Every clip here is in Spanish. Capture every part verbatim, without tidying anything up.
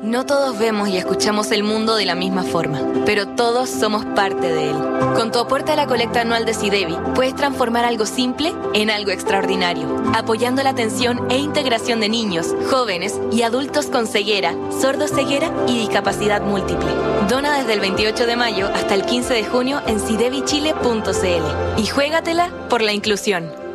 No todos vemos y escuchamos el mundo de la misma forma, pero todos somos parte de él. Con tu aporte a la colecta anual de SIDEBI, puedes transformar algo simple en algo extraordinario, apoyando la atención e integración de niños, jóvenes y adultos con ceguera, sordoceguera y discapacidad múltiple. Dona desde el veintiocho de mayo hasta el quince de junio en sidebi chile punto c l y juégatela por la inclusión.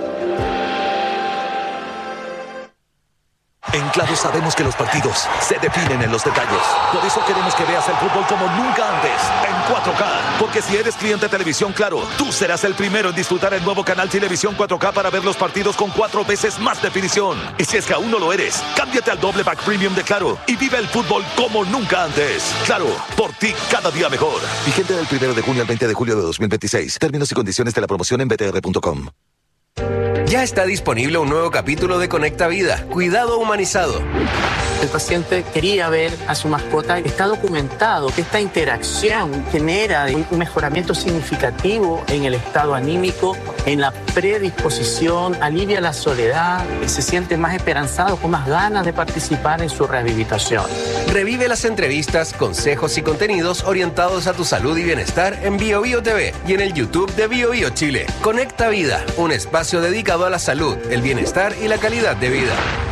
En Claro sabemos que los partidos se definen en los detalles. Por eso queremos que veas el fútbol como nunca antes, en cuatro K. Porque si eres cliente de Televisión Claro, tú serás el primero en disfrutar el nuevo canal Televisión cuatro K para ver los partidos con cuatro veces más definición. Y si es que aún no lo eres, cámbiate al doble pack premium de Claro y vive el fútbol como nunca antes. Claro, por ti cada día mejor. Vigente del primero de junio al veinte de julio de dos mil veintiséis. Términos y condiciones de la promoción en b t r punto com. Ya está disponible un nuevo capítulo de Conecta Vida, Cuidado Humanizado. El paciente quería ver a su mascota. Está documentado que esta interacción genera un mejoramiento significativo en el estado anímico, en la predisposición, alivia la soledad, se siente más esperanzado, con más ganas de participar en su rehabilitación. Revive las entrevistas, consejos y contenidos orientados a tu salud y bienestar en Bio Bio T V y en el YouTube de Bio Bio Chile. Conecta Vida, un espacio dedicado a la salud, el bienestar y la calidad de vida.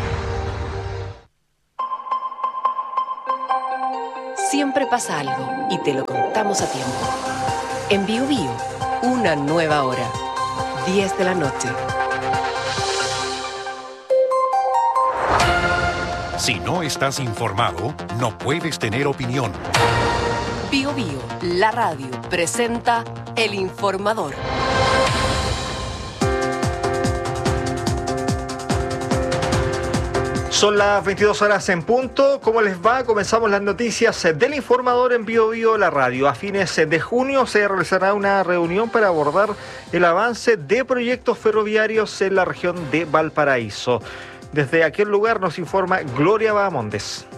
Siempre pasa algo y te lo contamos a tiempo. En Bio Bio, una nueva hora. diez de la noche. Si no estás informado, no puedes tener opinión. Bio Bio, la radio, presenta El Informador. Son las veintidós horas en punto. ¿Cómo les va? Comenzamos las noticias del Informador en Bio Bio, la radio. A fines de junio se realizará una reunión para abordar el avance de proyectos ferroviarios en la región de Valparaíso. Desde aquel lugar nos informa Gloria Bahamondes.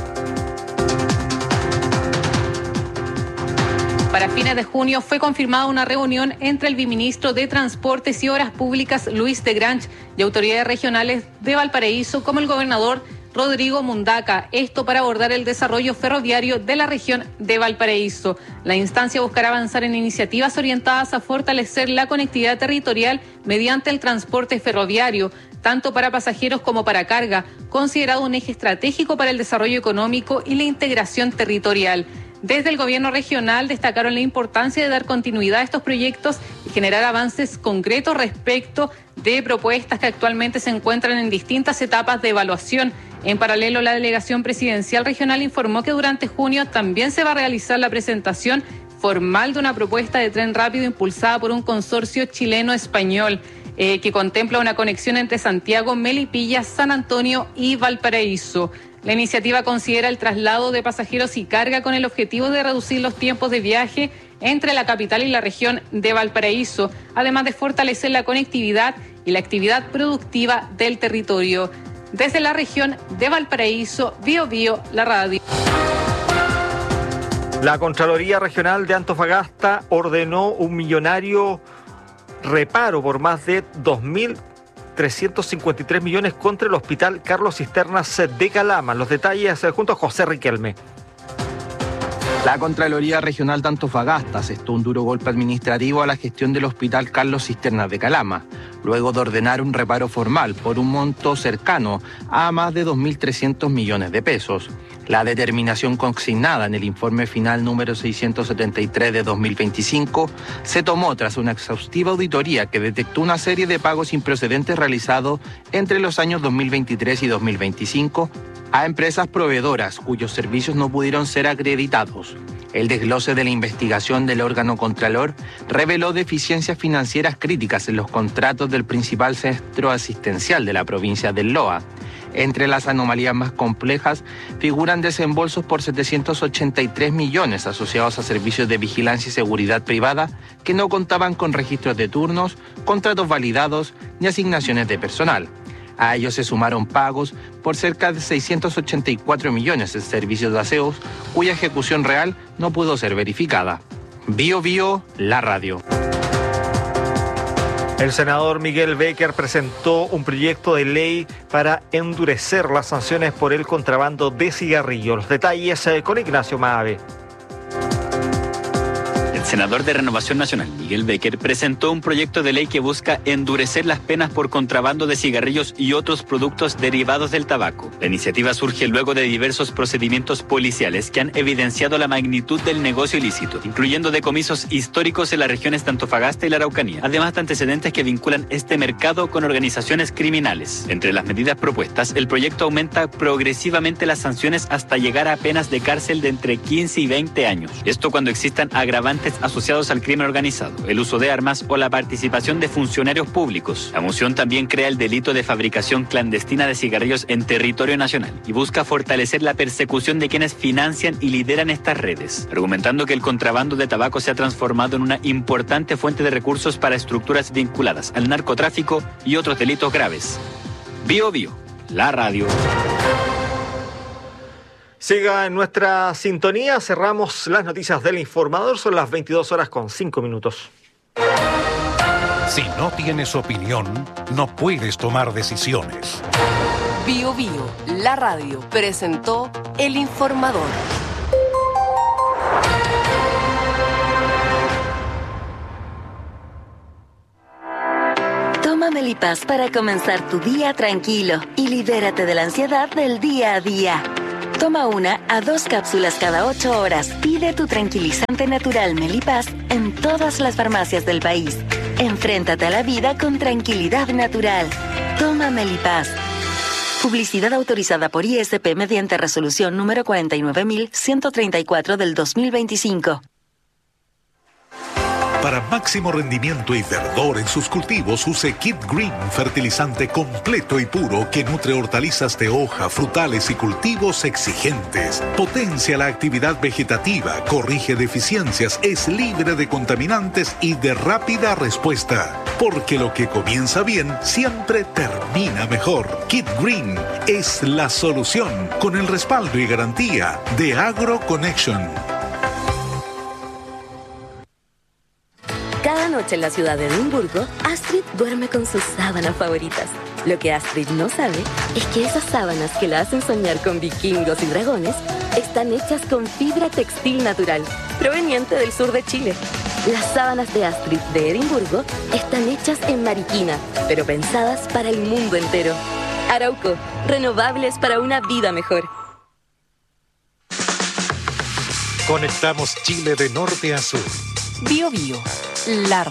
Para fines de junio fue confirmada una reunión entre el viceministro de Transportes y Obras Públicas, Luis de Grange, y autoridades regionales de Valparaíso, como el gobernador Rodrigo Mundaca. Esto para abordar el desarrollo ferroviario de la región de Valparaíso. La instancia buscará avanzar en iniciativas orientadas a fortalecer la conectividad territorial mediante el transporte ferroviario, tanto para pasajeros como para carga, considerado un eje estratégico para el desarrollo económico y la integración territorial. Desde el gobierno regional destacaron la importancia de dar continuidad a estos proyectos y generar avances concretos respecto de propuestas que actualmente se encuentran en distintas etapas de evaluación. En paralelo, la delegación presidencial regional informó que durante junio también se va a realizar la presentación formal de una propuesta de tren rápido impulsada por un consorcio chileno-español eh, que contempla una conexión entre Santiago, Melipilla, San Antonio y Valparaíso. La iniciativa considera el traslado de pasajeros y carga con el objetivo de reducir los tiempos de viaje entre la capital y la región de Valparaíso, además de fortalecer la conectividad y la actividad productiva del territorio. Desde la región de Valparaíso, Bio Bio, la radio. La Contraloría Regional de Antofagasta ordenó un millonario reparo por más de dos mil trescientos cincuenta y tres millones contra el Hospital Carlos Cisternas de Calama. Los detalles junto a José Riquelme. La Contraloría Regional de Antofagasta asestó un duro golpe administrativo a la gestión del Hospital Carlos Cisternas de Calama, luego de ordenar un reparo formal por un monto cercano a más de dos mil trescientos millones de pesos. La determinación consignada en el informe final número seiscientos setenta y tres de dos mil veinticinco se tomó tras una exhaustiva auditoría que detectó una serie de pagos improcedentes realizados entre los años dos mil veintitrés y dos mil veinticinco a empresas proveedoras cuyos servicios no pudieron ser acreditados. El desglose de la investigación del órgano Contralor reveló deficiencias financieras críticas en los contratos del principal centro asistencial de la provincia del Loa. Entre las anomalías más complejas figuran desembolsos por setecientos ochenta y tres millones asociados a servicios de vigilancia y seguridad privada que no contaban con registros de turnos, contratos validados ni asignaciones de personal. A ellos se sumaron pagos por cerca de seiscientos ochenta y cuatro millones en servicios de aseos, cuya ejecución real no pudo ser verificada. Bio Bio, la radio. El senador Miguel Becker presentó un proyecto de ley para endurecer las sanciones por el contrabando de cigarrillos. Los detalles eh, con Ignacio Maave. El senador de Renovación Nacional, Miguel Becker, presentó un proyecto de ley que busca endurecer las penas por contrabando de cigarrillos y otros productos derivados del tabaco. La iniciativa surge luego de diversos procedimientos policiales que han evidenciado la magnitud del negocio ilícito, incluyendo decomisos históricos en las regiones de Antofagasta y la Araucanía, además de antecedentes que vinculan este mercado con organizaciones criminales. Entre las medidas propuestas, el proyecto aumenta progresivamente las sanciones hasta llegar a penas de cárcel de entre quince y veinte años. Esto cuando existan agravantes asociados al crimen organizado, el uso de armas o la participación de funcionarios públicos. La moción también crea el delito de fabricación clandestina de cigarrillos en territorio nacional y busca fortalecer la persecución de quienes financian y lideran estas redes, argumentando que el contrabando de tabaco se ha transformado en una importante fuente de recursos para estructuras vinculadas al narcotráfico y otros delitos graves. Bio Bio, la radio. Siga en nuestra sintonía, cerramos las noticias del informador, son las veintidós horas con cinco minutos. Si no tienes opinión, no puedes tomar decisiones. Bio Bio, la radio, presentó El Informador. Toma Melipaz para comenzar tu día tranquilo y libérate de la ansiedad del día a día. Toma una a dos cápsulas cada ocho horas. Pide tu tranquilizante natural Melipaz en todas las farmacias del país. Enfréntate a la vida con tranquilidad natural. Toma Melipaz. Publicidad autorizada por I S P mediante resolución número cuarenta y nueve mil ciento treinta y cuatro del dos mil veinticinco. Para máximo rendimiento y verdor en sus cultivos, use Kit Green, fertilizante completo y puro que nutre hortalizas de hoja, frutales y cultivos exigentes. Potencia la actividad vegetativa, corrige deficiencias, es libre de contaminantes y de rápida respuesta. Porque lo que comienza bien siempre termina mejor. Kit Green es la solución con el respaldo y garantía de AgroConnection. Cada noche en la ciudad de Edimburgo, Astrid duerme con sus sábanas favoritas. Lo que Astrid no sabe es que esas sábanas que la hacen soñar con vikingos y dragones están hechas con fibra textil natural, proveniente del sur de Chile. Las sábanas de Astrid de Edimburgo están hechas en Mariquina, pero pensadas para el mundo entero. Arauco, renovables para una vida mejor. Conectamos Chile de norte a sur. Bio Bio, la